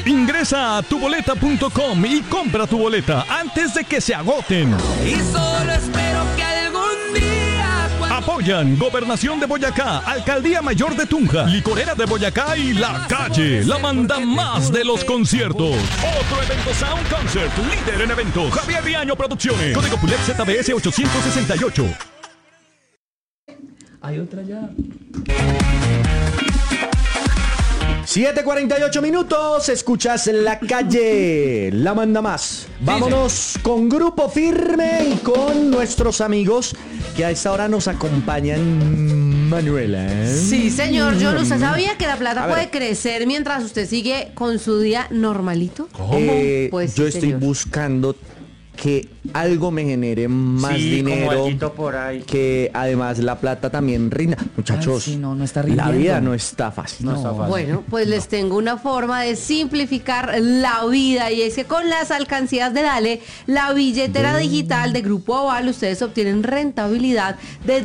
Ingresa a tuboleta.com y compra tu boleta antes de que se agoten. Y solo espero que algún día... Apoyan Gobernación de Boyacá, Alcaldía Mayor de Tunja, Licorera de Boyacá y La Calle, la manda más de los conciertos. Otro evento Sound Concert, líder en eventos. Javier Riaño Producciones. Código PULEP ZBS 868. Hay otra ya. 7:48 minutos, escuchas La Calle, la manda más. Vámonos con Grupo Firme y con nuestros amigos que a esta hora nos acompañan. Manuela. Sí, señor John, ¿usted sabía que la plata puede crecer mientras usted sigue con su día normalito? ¿Cómo? Pues yo sí, estoy señor. buscando que algo me genere más dinero, como por ahí. que además la plata también rinda. Muchachos, Ay, sí, no está la rindiendo. vida no está fácil. No está fácil. Bueno, pues les tengo una forma de simplificar la vida y es que con las alcancías de Dale, la billetera digital de Grupo Aval, ustedes obtienen rentabilidad de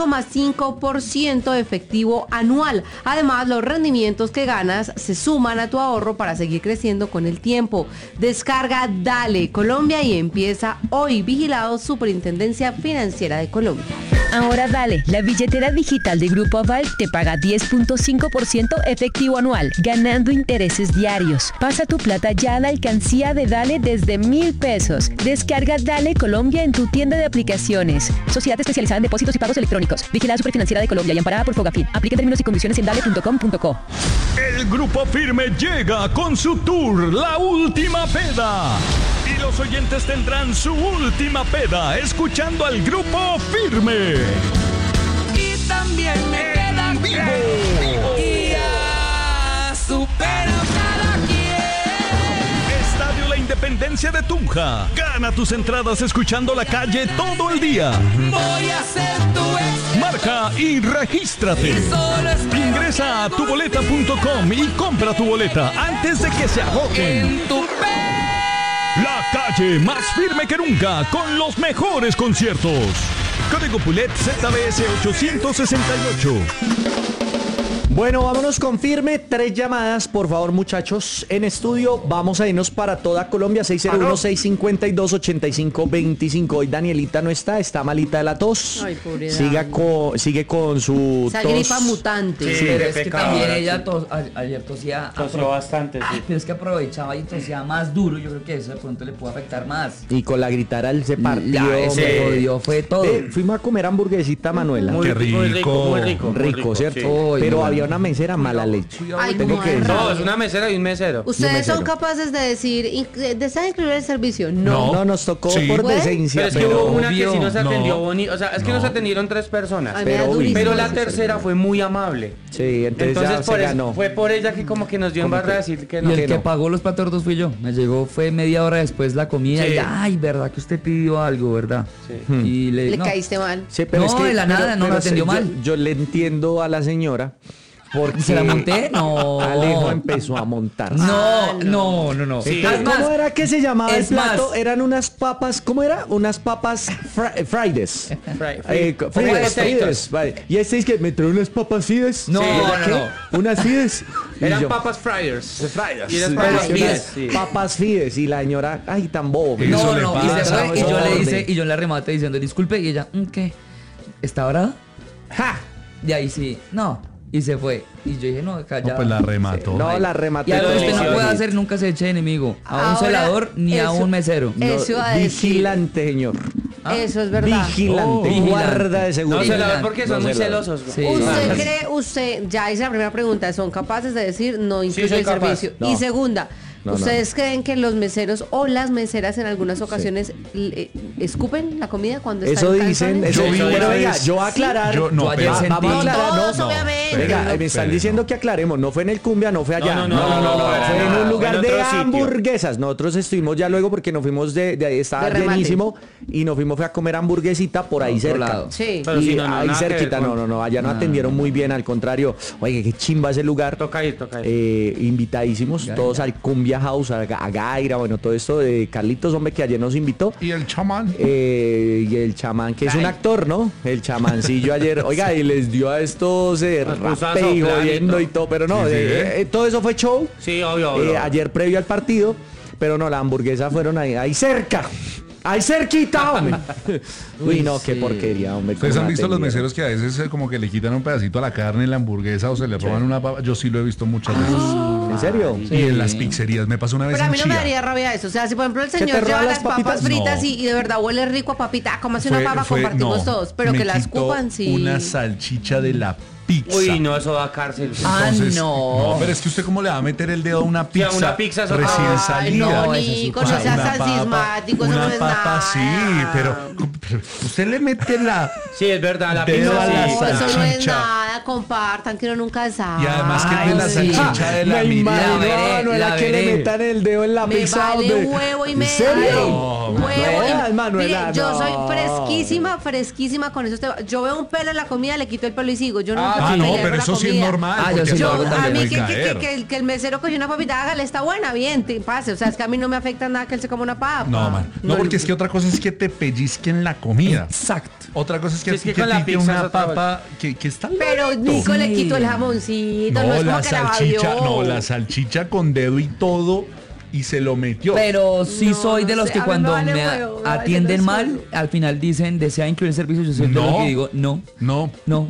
10,5% efectivo anual. Además, los rendimientos que ganas se suman a tu ahorro para seguir creciendo con el tiempo. Descarga Dale Colombia y empieza hoy. Vigilado Superintendencia Financiera de Colombia. Ahora Dale, la billetera digital de Grupo Aval te paga 10,5% efectivo anual, ganando intereses diarios. Pasa tu plata ya a la alcancía de Dale desde 1,000 pesos. Descarga Dale Colombia en tu tienda de aplicaciones. Sociedad especializada en depósitos y pagos electrónicos. Vigilada Superfinanciera de Colombia y amparada por Fogafín. Aplica términos y condiciones en dale.com.co. El Grupo Firme llega con su tour La Última Peda. Y los oyentes tendrán su última peda escuchando al Grupo Firme. Y también me quedan vivo. Y ya supero cada quien. Estadio La Independencia de Tunja. Gana tus entradas escuchando La Calle todo el día. Voy a ser tu ex. Marca y regístrate. Y solo espero Ingresa a tuboleta.com y compra tu boleta antes de que se agoten. en tu La Calle más firme que nunca con los mejores conciertos. Código PULEP ZBS 868. Bueno, vámonos con Firme. 3 llamadas, por favor, muchachos. En estudio, vamos a irnos para toda Colombia. 601-652-8525. Hoy Danielita no está malita de la tos. Ay, pobre Sigue con su esa tos. gripa mutante. Sí, Pero qué es que pecado, también ¿verdad? ella ayer tosía. Tosió bastante, sí. Pero es que aprovechaba y tosía más duro. Yo creo que eso de pronto le puede afectar más. Y con la gritara él se partió. Ya, sí. se jodió, fue todo. Fuimos a comer hamburguesita, Manuela. Qué Muy rico. Rico, ¿cierto? sí. Uy, Pero no, había no. una mesera mala leche. Ay, Tengo como que es decir. raro. No, es una mesera y un mesero. ¿Ustedes son mesero. capaces de decir, ¿desean incluir el servicio? No, nos tocó Sí. por ¿Puede? decencia, Pero es que hubo una que obvio. sí nos atendió No. bonito. O sea, es que nos atendieron 3 personas. Ay, me da pero- durísimo Pero la ese tercera fue muy amable. Sí, entonces ya Entonces se por eso, ganó. fue por ella que como que nos dio en barra decir que Y no. el que que no. pagó los platos gordos fui yo. Me llegó, fue media hora después la comida. Sí. Y ay, verdad que usted pidió algo, ¿verdad? Sí. Y Le no. caíste mal. Sí, pero No, es que, de la nada, no me atendió mal. Yo le entiendo a la señora porque ¿Se la monté? No. Alejo empezó a montar. No. Sí. Es más, ¿Cómo era que se llamaba el es plato? más. Eran unas papas, ¿cómo era? Unas papas Fridays. Fridays. Vale. Y este es que me trae unas papas Fides. No, Sí, ¿era no, qué? Unas Fides. Y Eran yo, papas fryers. Fridays. Y eran Sí, papas unas Fides, sí. Papas Fides. Y la señora, ay, tan bobo. Eso No, le no, y se pasa, fue, y yo le orden. hice, y yo le remate diciendo disculpe, y ella, ¿qué? ¿Está brava? ¡Ja! Y ahí sí, no, y se fue. Y yo dije, no, calla. No, pues la remató. No, la Y rematé. algo que usted no delicioso. puede hacer, nunca se eche enemigo. A un Ahora, celador ni a eso- un mesero. Eso iba a decir. Vigilante, señor. Eso es verdad. Vigilante. Vigilante. Guarda de No, seguridad. se la ven porque son No muy se la ven. celosos. Sí. Usted ya hice la primera pregunta, ¿son capaces de decir no incluye soy el capaz. servicio? No. Y segunda, No, ¿ustedes creen que los meseros o las meseras en algunas ocasiones escupen la comida cuando están Eso en dicen, calzones? eso Yo vi pero una venga, vez- yo voy a aclarar. Yo no, Yo ayer pero- sentí- Vamos a aclarar, Todos, no. obviamente. Venga, No. me están diciendo que aclaremos, no fue en el Cumbia, no fue allá. No, para fue en nada, un lugar fue en de otro sitio. hamburguesas. Nosotros estuvimos ya luego porque nos fuimos de ahí, estaba De remate. llenísimo y nos fuimos fue a comer hamburguesita por ahí Otro cerca. lado. Sí. Pero y sí, no, ahí nada que ver cerquita, con- no, allá no atendieron muy bien, al contrario. Oye, qué chimba ese lugar. Toca ir. Invitadísimos Ya, todos ya. al Cumbia Villa House, a Gaira, bueno, todo esto de Carlitos, hombre, que ayer nos invitó. Y el chamán. Y el chamán, que es un actor, ¿no? El chamancillo ayer, oiga, y les dio a estos rape y jodiendo y todo, pero no, todo eso fue show. Sí, obvio. Ayer previo al partido, pero no, la hamburguesa fueron ahí cerca. ¡Ahí cerquita, hombre! Uy, no, qué porquería, hombre. ¿Ustedes han cómo visto los atendieron. meseros que a veces como que le quitan un pedacito a la carne en la hamburguesa o se le roban una papa? Yo sí lo he visto muchas veces. ¿En serio? Y en las pizzerías. Me pasó una vez Pero a en mí no me Chía. daría rabia eso. O sea, si por ejemplo el te señor roban lleva las las papas papitas? fritas No. y de verdad huele rico a papita, como hace una papa, Fue- compartimos no, todos. Pero me que las quitó cupan, sí. una salchicha de la pizza. Uy, no, eso da cárcel. Entonces, no. pero es que usted cómo le va a meter el dedo a una pizza, Sí, a una pizza es otra recién cosa. Ay, salida. no, eso sí Nico, pasa. no seas una tan papa, sismático, eso una no es papa, nada. sí, pero usted le mete la Sí, es verdad, la Dedo pizza a la sí. No, eso no es salchicha. nada, compartan, que uno nunca sabe. y además que Ay, es la sí. salchicha de la Me imagino mirada. a Manuela la que le veré. metan el dedo en la Me pizza. vale hombre. huevo y ¿En medio. serio? No, Huevo y Manuela, Mire, yo no. soy fresquísima con esos temas. Yo veo un pelo en la comida, le quito el pelo y sigo. Yo nunca Ah, me no, peleo pero con la eso sí es comida. normal. Ah, yo porque sí a lo todo hago el mundo A le mí puede que caer. el mesero cogió una papita, hágale, está buena, bien, te pase. O sea, es que a mí no me afecta nada que él se coma una papa. No, man. No, porque es que otra cosa es que te pellizquen la comida. Exacto. Otra cosa es que, Sí, es que que con la pique pizza es una otra papa que está al Pero ladito. Nico le Sí. quitó el jamoncito, no, No, es como la que la salchicha, babió. no, la salchicha con dedo y todo y se lo metió. Pero sí No, soy de no los sé, que a mí cuando me vale me huevo, me atienden vale mal, solo. al final dicen, ¿desea incluir el servicio? Yo soy de los que digo, no. No,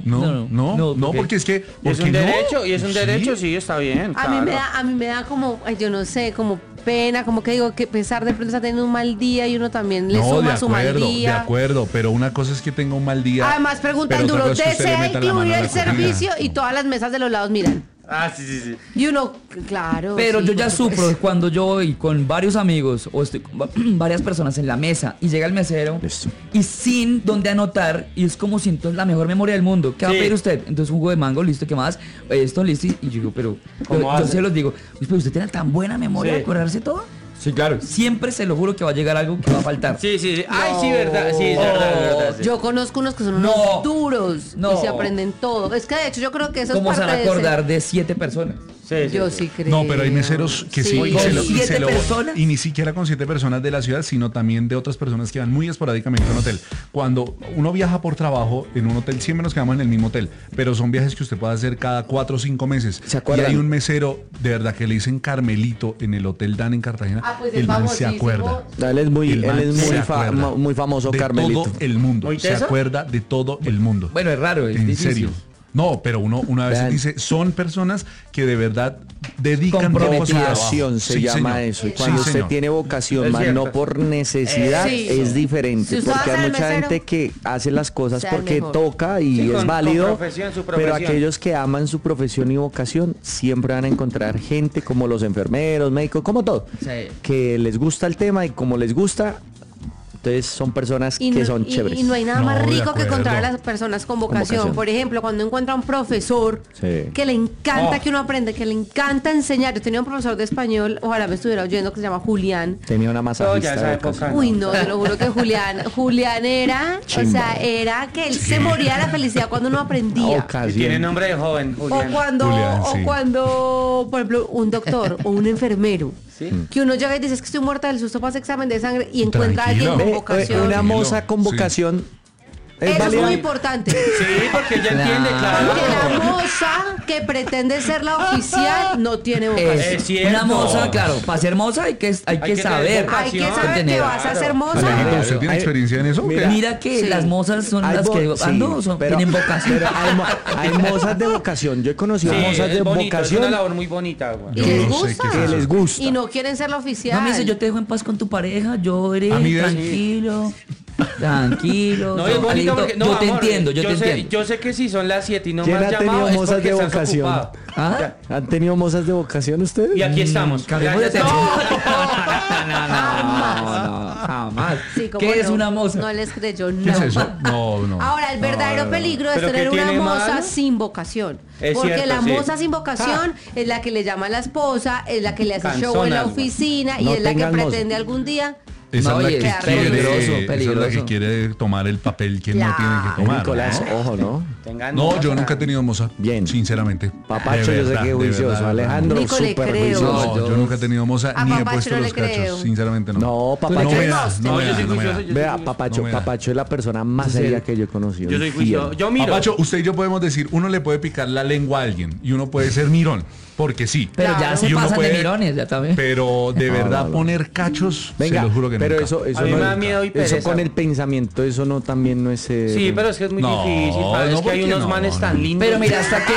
porque es que Es porque un no. derecho, y es un Sí. derecho, sí, está bien. A mí claro. me da como, ay, yo no sé, como pena, como que digo que pesar de pronto está teniendo un mal día y uno también le No, suma su mal de día. acuerdo, pero una cosa es que tenga un mal día. Además preguntan pero otra duro, cosa es que usted le ¿desea meta la mano incluir a la el comida. servicio? Y todas las mesas de los lados miran. Ah, sí. Y uno, claro. Pero sí, yo ya por supuesto. sufro cuando yo voy con varios amigos o estoy con varias personas en la mesa y llega el mesero Listo. y sin donde anotar y es como si entonces la mejor memoria del mundo. ¿Qué va a Sí. pedir usted? Entonces un jugo de mango, listo, ¿qué más? Esto, listo. Y yo digo, pero ¿Cómo yo hace? se los digo, "Uy, pero usted tiene tan buena memoria Sí. de acordarse todo. Sí, claro. Siempre se lo juro que va a llegar algo que va a faltar. Sí. Ay, sí, verdad. Sí, es verdad. Sí. Yo conozco unos que son unos No. duros No. y se aprenden todo. Es que de hecho yo creo que eso ¿Cómo es se parte van a de ser- acordar de 7 personas? Yo sí creo. No, pero hay meseros que sí, y ¿Con se lo- 7 personas? y ni siquiera con 7 personas de la ciudad, sino también de otras personas que van muy esporádicamente a un hotel. Cuando uno viaja por trabajo en un hotel, siempre nos quedamos en el mismo hotel, pero son viajes que usted puede hacer cada 4 o 5 meses. ¿Se Y acuerdan? hay un mesero, de verdad, que le dicen Carmelito en el Hotel Dan en Cartagena. Ah, pues el es man se famosísimo. acuerda. Él es muy, El man se acuerda muy famoso, de Carmelito. todo el mundo. ¿Oíste Se eso? acuerda de todo el mundo. Bueno, es raro, es En difícil. serio. No, pero uno una vez Vean. dice, son personas que de verdad dedican tiempo a su Vocación trabajo. se Sí, llama señor. eso. Y Sí, cuando usted señor. tiene vocación, Es más cierto. no por necesidad, Sí. es diferente. Si usted va a Porque ser hay el mucha mesero, gente que hace las cosas sea el porque mejor. toca y Sí, es con válido. profesión, su Pero profesión. aquellos que aman su profesión y vocación siempre van a encontrar gente como los enfermeros, médicos, como todo, Sí. que les gusta el tema y como les gusta, entonces son personas Y que no, son chéveres. y no hay nada No, más de rico que acuerdo. encontrar a las personas con vocación. vocación. Por ejemplo, cuando encuentra un profesor Sí. que le encanta Oh. que uno aprenda, que le encanta enseñar. Yo tenía un profesor de español, ojalá me estuviera oyendo, que se llama Julián. Tenía una masajista No, ya esa de época. vocación. Uy, no, te lo juro que Julián era, o Chimba. sea, era que él se moría de la felicidad cuando uno aprendía. Ocasión. Y tiene nombre de joven, Julián. O sí. cuando, por ejemplo, un doctor o un enfermero, Sí. que uno llega y dice, es que estoy muerta del susto para ese examen de sangre y encuentra a alguien Tranquilo. con vocación. Una moza Sí. con vocación. ¿Es Eso es válida? muy importante. Sí, porque ella entiende, claro. Porque la moza que pretende ser la oficial no tiene vocación. Es cierto. Una moza, claro, para ser moza hay que que tener saber. vocación. Hay que saber que tener- vas a ser Alejandro, moza. ¿usted tiene Ay, experiencia en eso? o qué? mira. Mira que Sí. las mozas son las que sí, ando, tienen vocación. Pero hay mozas de vocación. Yo he conocido Sí, mozas de es bonito, es una vocación labor muy bonita, güey. Y Yo les no sé gusta. qué es que les gusta. Y no quieren ser la oficial. No me dice, yo te dejo en paz con tu pareja, llore, A mí de- tranquilo, tranquilo. No, es bonito Alito, porque... No, yo te amor, entiendo, yo te sé, entiendo. Yo sé que si son las 7 y no ¿Quién me ha has tenido llamado es mozas porque de estás vocación? ocupado. ¿Ah? ¿Han tenido mozas de vocación ustedes? Y aquí estamos. Cambiemos de Gracias. tema. No, jamás. Sí, ¿cómo ¿Qué es no? una moza? No les creyó ¿Qué es nada. eso? No. Ahora, el verdadero peligro es ¿Pero qué tener una tiene moza malo? sin vocación. Es Porque cierto, la sí. moza sin vocación es la que le llama a la esposa, es la que le hace show en la Canzonas, güey. oficina y No es la que tengan moza. pretende algún día Esa No, es la y que es quiere, peligroso, esa es la que peligroso. quiere tomar el papel que no tiene que tomar. Nicolás, ¿no? ojo, ¿no? Tengan No, moza. yo nunca he tenido moza. Bien. Sinceramente. Papacho, De yo sé verdad, que de juicioso. verdad. Alejandro, Nico, le súper creo. juicioso. No, yo nunca he tenido moza A ni he Papacho puesto no los le creo. cachos. Sinceramente no. No, No Papacho. me da, no No, me yo da, soy no me juicioso, da. yo soy Vea, juicioso. Papacho, No me da. Papacho es la persona más Sí. seria que yo he conocido. Yo soy Infiel. juicioso. Yo miro. Papacho, usted y yo podemos decir, uno le puede picar la lengua a alguien y uno puede ser mirón, porque sí. Pero ya Claro. se Y uno pasan de puede- mirones, ya también. Pero de No, verdad no, no. poner cachos, Venga, se lo juro que pero nunca. eso A mí no me da es- miedo y eso pereza. con el pensamiento, eso no también no es... Sí, pero es que es muy No, difícil. ¿Sabes? no, Es que hay ¿por qué unos no? manes tan No. lindos. Pero mira,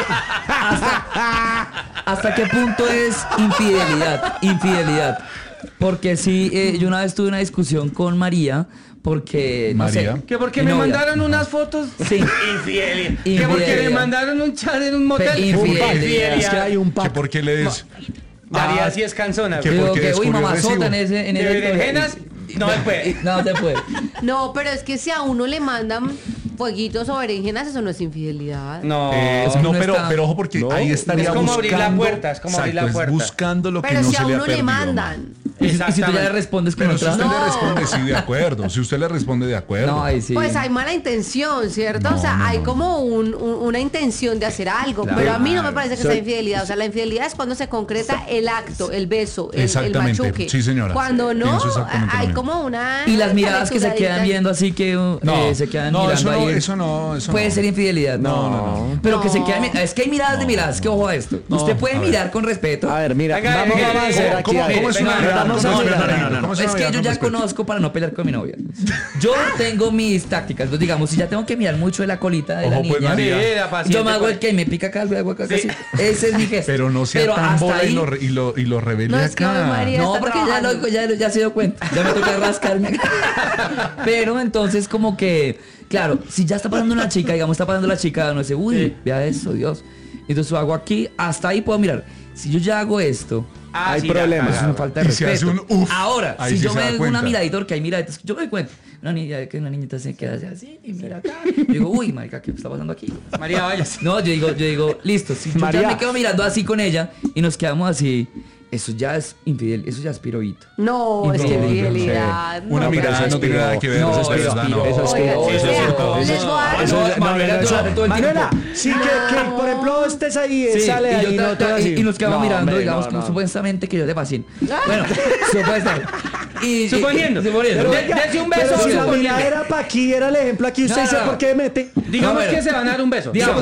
¿hasta qué punto es infidelidad? Infidelidad. Porque sí, yo una vez tuve una discusión con María, porque, no María. sé, Que porque mi me novia. mandaron unas fotos. Sí. Infiel. Que porque Infidelidad. me mandaron un chat en un motel. Infidelidad. Es que hay un Que pack. porque le des... Daría Ah, si es cansona. que güey. Digo porque que, uy, descubrió mamazota recibo. en ese... ¿De berenjenas? No se puede. No se puede. No, pero es que si a uno le mandan fueguitos o berenjenas, eso no es infidelidad. No. Eso no, no pero, está- pero ojo porque No, ahí estaría es como buscando... abrir la puerta, es como abrir la Exacto, puerta. es buscando lo que Pero no si se a le ha uno le perdido. mandan. Y si tú ya le Exactamente. respondes con Pero si otra... usted No. le responde, sí, de acuerdo. Si usted le responde, de acuerdo. No, ahí sí. Pues hay mala intención, ¿cierto? No, o sea, no, hay no. como una intención de hacer algo, Claro. pero a mí no me parece que sea Soy- infidelidad. O sea, la infidelidad es cuando se concreta el acto, el beso, el Exactamente. machuque. Sí, señora. Cuando no, Pienso exactamente lo hay mismo. como una... Y las miradas que se quedan calenturadita. viendo así que No, se quedan no, mirando eso no, ahí. eso no, eso Puede no. ser infidelidad. No. Pero que se No. quedan es que hay miradas de miradas, que ojo a esto. No, Usted puede a ver. mirar con respeto. A ver, mira, Venga, vamos venga, a hacer venga, aquí. ¿Cómo- a ver. cómo es una Venga, mirada? vamos No, a no, hacer- ¿Cómo es una Es que mirada yo con ya respeto? conozco para no pelear con mi novia. Yo tengo mis tácticas. Entonces, digamos, si ya tengo que mirar mucho de la colita de la Ojo, pues, niña, María. Sí, la paciente, yo me hago pues. el que me pica acá, le hago acá, Sí. así. Ese es mi gesto. Pero no sea tan hasta bola ahí, y lo revele No, es que acá. hoy María no, está porque ya, trabajando. ya se dio cuenta. Ya me toca rascarme acá. Pero entonces, como que, claro, si ya está pasando una chica, digamos, está pasando la chica, uno dice, uy, Sí. vea eso, Dios. Entonces lo hago aquí, hasta ahí puedo mirar. Si yo ya hago esto, Hay sí, problemas. es una falta de Y se hace respeto. un uf, Ahora, ahí si sí yo se me da doy cuenta. una miradita, porque hay miraditas, yo me doy cuenta. Una niñita se queda así y mira acá. Yo digo, uy, marica, ¿qué está pasando aquí? María, váyase. No, yo digo, listo, si yo María. ya me quedo mirando así con ella y nos quedamos así, eso ya es infidel, eso ya es pirobito. No, es que Infidelidad. infidelidad. Una no. mirada eso no es tiene nada piro. que ver. No, eso es eso es verdad, no. piro. Eso es Oiga, piro. Eso es vea, cierto. les voy a dar- Eso- Eso es- Manuela, eso- durante todo el Manuela, tiempo. sí que, por ejemplo estés ahí, Sí, sale y, yo ahí, no tra- te tra- así. y nos quedamos No, mirando, hombre, digamos, no, como no. supuestamente que yo te fascino. Bueno, supuestamente. Suponiendo. Pero De- venga, dese un beso, pero si la suponiendo. mirada era para aquí, era el ejemplo aquí, usted No, dice no. por qué mete. Digamos No, que se van a dar un beso. Digamos,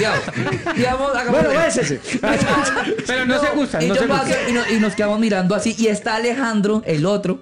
hagamos Bueno, eso. bésese. Pero no se gustan, Y, no yo se paso gustan. y nos quedamos mirando así. Y está Alejandro, el otro.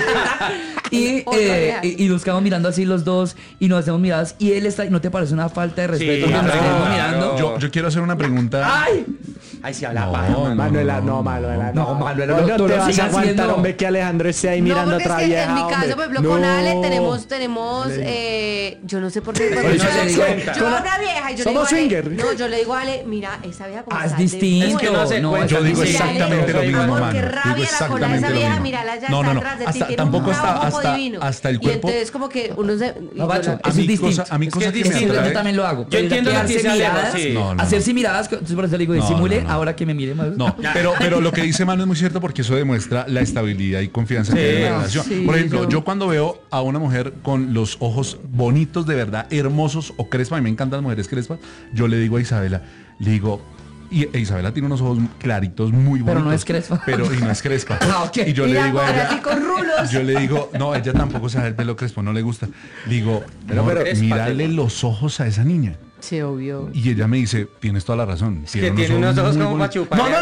y, Otro Alejandro. y nos quedamos mirando así los dos. Y nos hacemos miradas. Y él está. ¿Y no te parece una falta de respeto Sí, que nos claro. quedemos mirando? Yo quiero hacer una pregunta. ¡Ay! Ay, sí habla No, paja, mano. Manuela, no, Manuela. No, Manuela, Vos tú no lo te vas sigas a aguantar, haciendo. hombre, que Alejandro esté ahí No, mirando a porque es otra que vieja, en mi caso, hombre. por ejemplo, con Ale No. tenemos, yo no sé por qué. Pero porque no yo, se yo, cuenta. yo a una vieja y yo Somos le digo a Ale, swinger. no, yo le digo a Ale, mira, esa vieja como Ah, es está de distinto. buena. Es que no se cuenta. Yo digo Sí, exactamente lo Ale, mismo, amor, mano. qué Digo rabia la cola de esa exactamente lo vieja, mismo. mírala, ya No, está no, no. atrás de ti, Hasta, tiene tampoco un hasta, ojo hasta, divino. hasta el Y cuerpo. entonces como que uno se... No, Bacho, A eso mí es distinto. a mí Es cosa que que es me Yo distinto. atrae. también lo hago. Yo entiendo lo que dice Ale, sí. No, no, Hacer no. sí miradas. Entonces por eso le digo, No, disimule no, no. ahora que me mire más. No, pero lo que dice Manu es muy cierto porque eso demuestra la estabilidad y confianza que hay en la relación. sí, Por ejemplo, yo- yo cuando veo a una mujer con los ojos bonitos de verdad, hermosos o crespa, a mí me encantan las mujeres crespas, yo le digo a Isabela, le digo, Isabela tiene unos ojos claritos muy bonitos. Pero no es crespa. Y no es crespa. Ah, ok. Y yo le Mira, digo a ahora ella, sí con rulos. yo le digo, no, ella tampoco sabe el pelo crespo, no le gusta. Le digo, amor, pero- mírale los ojos a esa niña. Sí, obvio. Y ella me dice, tienes toda la razón. que tiene unos ojos muy como bonitos". pa' chupar.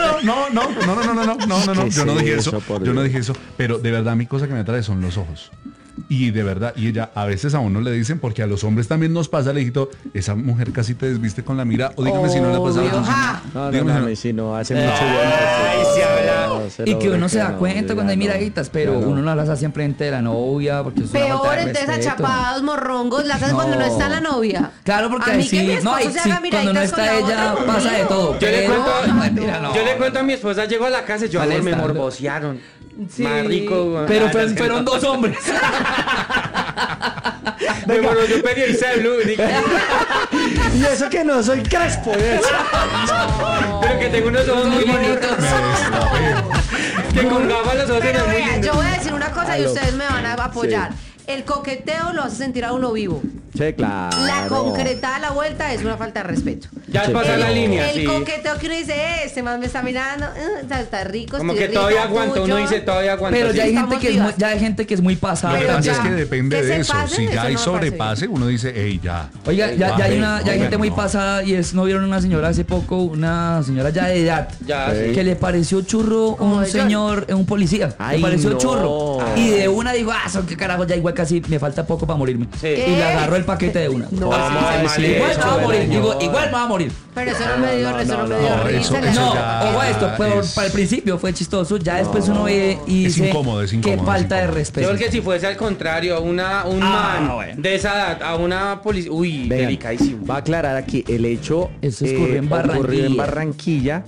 No, ¿Qué yo no es dije eso, eso, por yo no Dios? dije eso, pero de verdad mi cosa que me atrae son los ojos. Y de verdad, y ella a veces a uno le dicen, porque a los hombres también nos pasa, le dijito, esa mujer casi te desviste con la mira, o dígame si no le ha pasado. Obvio, a tu ja. señora. No, Dígame si no. si no, hace mucho Ay, sí habla. Y que uno se da cuenta cuando hay miraditas, pero uno no las hace siempre frente de la novia, porque es una falta Peor, de entonces respeto. achapados, morrongos, las haces cuando no está la novia. Claro, porque A ahí mí que sí, mi no, esposo ahí se sí, haga cuando no miraditas con está la ella otra, pasa de todo. Yo le pero- cuento, no, mentira, no. yo le cuento a mi esposa, llego a la casa y yo, amor, me Molestando. morbocearon. Sí. Más rico. Pero Ah, no, es que fueron no. dos hombres. Me morboceó periodista de Blue. Y eso que no soy crespo, Pero que tengo unos ojos muy bonitos. Que con gafas los ojos se Pero ven muy vea, lindos. yo voy a decir una cosa y ustedes me van a apoyar. El coqueteo lo hace sentir a uno vivo. Sí, claro. La concretada a la vuelta es una falta de respeto. Ya pasa la línea, El sí. coqueteo que uno dice, este más me está mirando, está rico, Como estoy que todavía rica, aguanta, uno tuyo. dice todavía aguanta. Pero sí. ya hay gente Estamos que es muy, vivas. ya hay gente que es muy pasada. Lo que Pero pasa es ya, que depende que de se eso. pasen, Si eso ya hay no me parece sobrepase, uno dice, hey, ya. Oiga, ya hay Baje, gente muy no. pasada y ¿no vieron una señora hace poco, una señora ya de edad, Ya, sí. que le pareció churro Como un de señor, un policía? Ay, le pareció no. churro. Y de una digo, son qué carajo, ya igual casi me falta poco para morirme. Sí. Y le agarró el paquete de una. No. ¿Cómo va a decir Igual eso, me va a morir, señor? digo, igual me va a morir. Pero eso no me dio, eso no me dio no, risa. eso No, ya ojo a esto, pero es- para el principio fue chistoso, ya después uno ve y Es dice, incómodo, es incómodo, qué es falta de incómodo. respeto. Yo creo que si fuese al contrario, un man bueno. de esa edad, a una policía. Uy, Vean, delicadísimo. va a aclarar aquí, el hecho Eso ocurrió en Barranquilla. ocurrió en Barranquilla.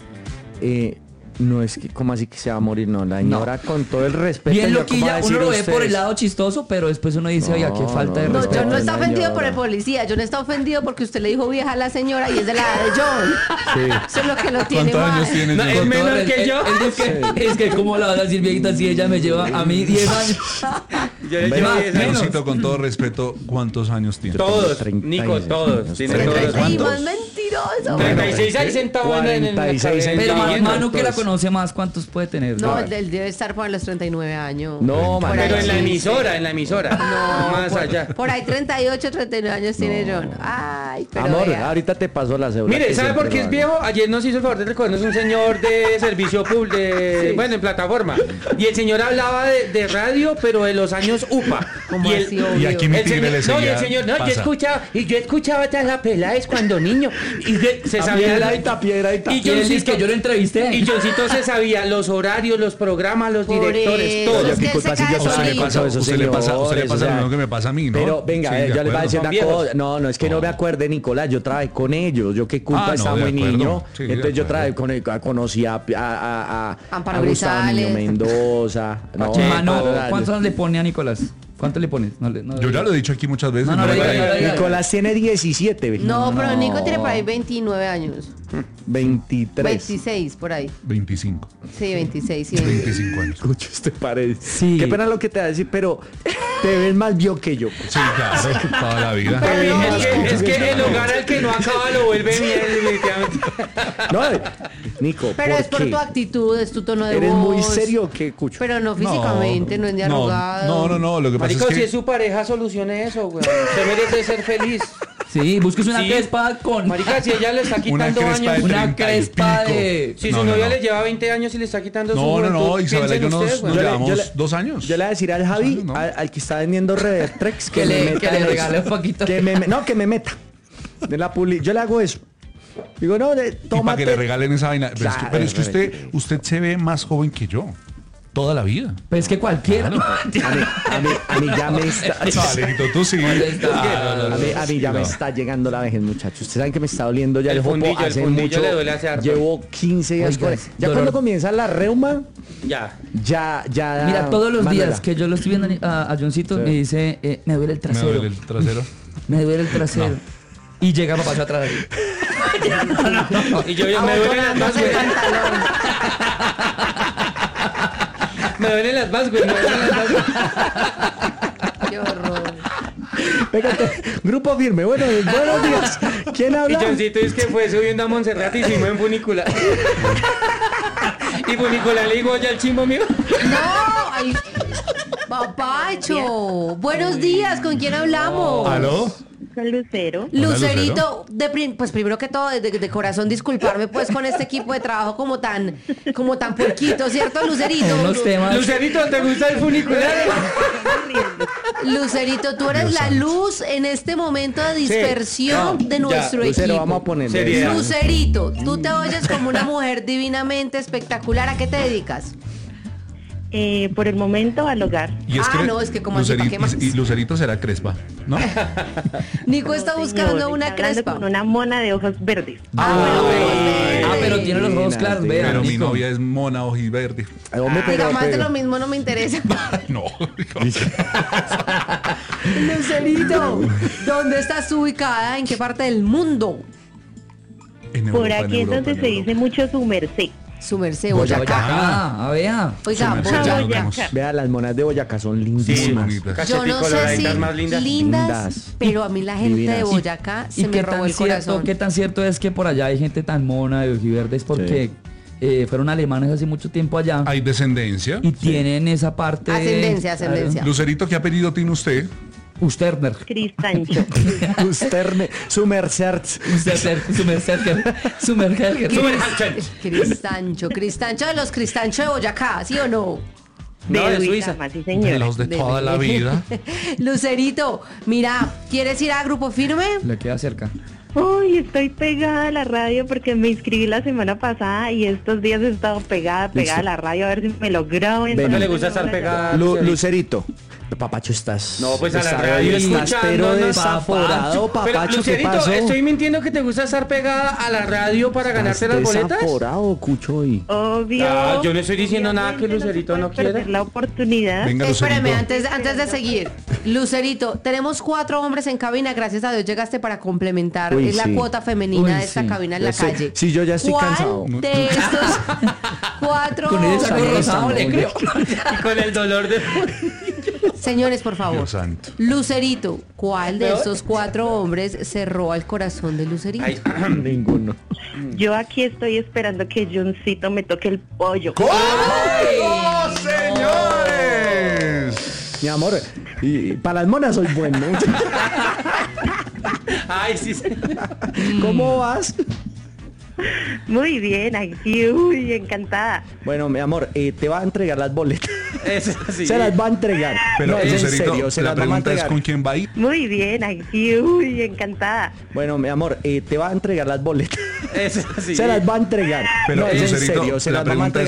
No es que, ¿cómo así que se va a morir? No, la señora con todo el respeto. Bien yo, ¿cómo va loquilla, a decir uno lo ve por el ustedes? lado chistoso, pero después uno dice, oiga, qué No, falta de no, No, respeto. yo no está ofendido señora. por el policía, yo no está ofendido porque usted le dijo vieja a la señora y es de la edad de John. Eso es lo que lo tiene ¿Cuántos mal. años tienes? No, John? es Con todo menor que yo. Es que cómo la vas a decir viejita si ella me lleva a mí 10 años. Yo le Más, llevo 10 años. menos. Johncito, con todo respeto, ¿cuántos años tienes? Todos, 36 Nico, todos. años. Tiene 36. todos. Ay, ¿Cuántos? más mentiroso. 36 ahí sentado en el 46 en el Pero Entiendo, Manu que la entonces. conoce más, ¿cuántos puede tener? No, él debe estar por los 39 años. No, Por man. ahí Pero en la sí. emisora. No, Más por, allá. por ahí 38, 39 años tiene John. Ay, pero Amor, vea. ahorita te paso la cédula. Mire, que ¿sabe siempre por qué lo es hago. viejo? Ayer nos hizo el favor de recordarnos un señor de servicio público, bueno, en plataforma. Y el señor hablaba de radio, pero de los años UPA. ¿Cómo y el- así, obvio? Y aquí mi el tigre señor, le no, y seguía. el señor, no, pasa. yo escuchaba tras la Peláez cuando niño. Y se sabía. Piedradita, piedradita. Y Y él dice que yo lo entrevisté. Y Johncito se sabía los horarios, los programas, los Por directores, eso. todo. Yo Es qué que culpa él si se yo cae también solito. paso eso, Usted le pasa señores, lo o sea, mismo que me pasa a mí, ¿no? Pero venga, Sí, yo de les voy a acuerdo. decir Son una viejos. cosa. No, es que no me acuerde, Nicolás, yo trabajé con ellos. Yo qué culpa, Ah, no, estaba de muy acuerdo. niño. Sí, de Entonces yo acuerdo. trabajé conocí a Amparo Gustavo Niño Grisales. Mendoza. No, Manu, Amparo- ¿cuántos años le pone a Nicolás? ¿Cuánto le pones? No, Yo ya lo he dicho aquí muchas veces. No, no, me diga, vale. diga. Nicolás tiene 17. ve. No, pero Nico tiene por ahí 29 años. 23. 26 por ahí. 25. Sí, 26. Sí, 25 años. Escucha, usted parece. Sí. Qué pena lo que te va a decir, pero te ves más viejo que yo. Sí, claro, toda la vida. Es que el hogar al que no acaba lo vuelve miel, definitivamente. No, Nico, Pero es por qué? tu actitud, es tu tono de ¿Eres voz. muy serio que Cucho? Pero no físicamente, no es dialogado. No, lo que pasa Marico, es si que es su pareja, solucione eso, güey. Usted merece ser feliz. Sí, busques una Sí. crespa con Marica, si ella le está Una quitando crespa años. de una 30 y crespa pico. de... Si No, su no, novia no. le lleva 20 años y le está quitando su No, juventud, Isabela y yo piensen nos ustedes, güey. llevamos 2 años. Yo le voy a decir al Javi, ¿no? al que está vendiendo Revertrex, Que me le meta en eso. regale un poquito. Que me meta. De la yo le hago eso. Digo, no, Y para tómate. que le regalen esa vaina. Pero Claro, es que usted se ve más joven que yo. Toda la vida. Pues es que cualquiera. A mí ya me está. No, Alejito, tú sí. A mí ya me está llegando la vejez, muchachos. Ustedes saben que me está doliendo ya el, El jopo fundillo, el hace fundillo mucho. le duele hace harto. Llevo 15 días Oiga, con él. Ya dolor. cuando comienza la reuma, Ya. ya. Mira, todos los Manuela. días que yo lo estoy viendo a Johncito, Sí. me dice, me duele el Me trasero. duele el trasero. Me duele el trasero. Y llega papá yo atrás. Y yo me duelen las más, Abotonándose el güey. pantalón. Me duelen las más, güey. Me duelen las más. Qué horror. Pégate. Grupo firme. Bueno, buenos días. ¿Quién Y habla? Johncito es que fue subiendo a Montserrat y se en funícula. Y funícula le digo ya al chimbo mío. No, ay, papacho. Buenos días, ¿con quién hablamos? ¿Aló? Con Lucero. Hola, Lucerito, pues primero que todo, de corazón disculparme pues con este equipo de trabajo como tan puerquito, ¿cierto, Lucerito? Unos temas. Lucerito, ¿te gusta el funicular? Lucerito, tú eres Dios la santo. luz en este momento de dispersión No, de nuestro Lucero, equipo. vamos a ponerle. Seriedad. Lucerito, tú te oyes como una mujer divinamente espectacular. ¿A qué te dedicas? Por el momento al hogar. Y Ah, no, es que como así, ¿para qué más? y Lucerito será crespa, ¿no? Nico está No, buscando señor, una está hablando crespa. Con una mona de ojos verdes. Pero tiene los ojos claros, vean. Pero mi Nico. novia es mona ojiverde. Ay, hombre, Diga, más de pero- lo mismo no me interesa. No. Lucerito, ¿dónde estás ubicada? ¿En qué parte del mundo? En Por Europa, en aquí es Europa, donde en se Europa. dice mucho su merced. Su merced, Boyacá. Boyacá, vea. Oiga, Su merced, Boyacá. Boyacá. Vea, las monas de Boyacá son Sí, lindísimas. bonitas. Yo no sé si Cacheticoloradicas más lindas. lindas, pero a mí la gente de Divinas. Boyacá se me robó el cierto, corazón. qué tan cierto es que por allá hay gente tan mona de ojiverdes porque fueron alemanes hace mucho tiempo allá Hay descendencia. y tienen esa parte... Ascendencia. Lucerito, ¿qué apellido tiene usted? Usterner. Cris Sancho. Su merced. Cristancho de los Cristancho de Boyacá, ¿sí o no? No, de de Suiza. Suiza, sí De señora. los de toda la vida. Lucerito, mira, ¿quieres ir a Grupo Firme? Le queda cerca. Uy, estoy pegada a la radio porque me inscribí la semana pasada y estos días he estado pegada a la radio a ver si me lo grabo. Ven. ¿No le gusta estar pegada? Lucerito. Papacho, estás. No, pues a la estás radio estás pero escuchándonos, desaforado, Pero, papacho. ¿Qué Lucerito, pasó? estoy mintiendo que te gusta estar pegada a la radio para ganarte las boletas. Desaforado, Cuchoy. Obvio. Ah, yo no estoy diciendo nada que Obviamente Lucerito se no puede perder quiera. la oportunidad. Venga, Espérame, Lucerito. antes de seguir. Lucerito, tenemos 4 hombres en cabina. Gracias a Dios llegaste para complementar Uy, la sí. cuota femenina Uy, de esta sí. cabina en la Sí, calle. sí, yo ya estoy ¿Cuál cansado. de estos 4 Con ese saco hombres? rosado le creo. Y con el dolor de... Señores, por favor. Dios santo. Lucerito, ¿cuál de estos 4 hombres se roba el corazón de Lucerito? Ay, Ninguno. Yo aquí estoy esperando que Johncito me toque el pollo. ¡Oh, señores! Mi amor, y para las monas soy bueno. ay, sí. ¿Cómo vas? Muy bien, aquí, uy, encantada. Bueno, mi amor, te va a entregar las boletas. Es así. Se las va a entregar. Pero, no, es en Lucerito, serio, se la las vamos a pregunta es entregar. ¿con quién va a ir? Muy bien, aquí, uy, encantada. Bueno, mi amor, te va a entregar las boletas. Es así. Se las va a entregar. Pero, no, es en Lucerito, serio, se la las vamos a pregunta es